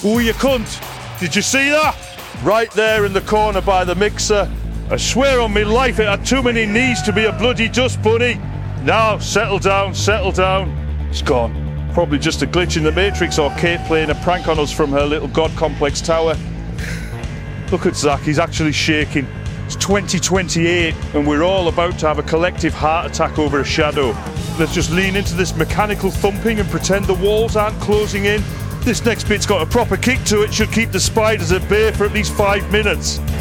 Oh, you cunt! Did you see that? Right there in the corner by the mixer. I swear on my life it had too many knees to be a bloody dust bunny. Now, settle down, settle down. It's gone. Probably just a glitch in the Matrix or Kate playing a prank on us from her little God complex tower. Look at Zach, he's actually shaking. It's 2028 and we're all about to have a collective heart attack over a shadow. Let's just lean into this mechanical thumping and pretend the walls aren't closing in. This next bit's got a proper kick to it, should keep the spiders at bay for at least 5 minutes.